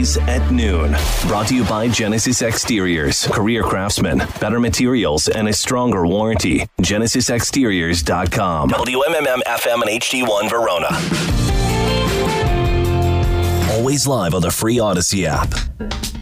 At noon. Brought to you by Genesis Exteriors. Career craftsman, better materials, and a stronger warranty. GenesisExteriors.com. WMMM FM and HD1 Verona. Always live on the free Odyssey app.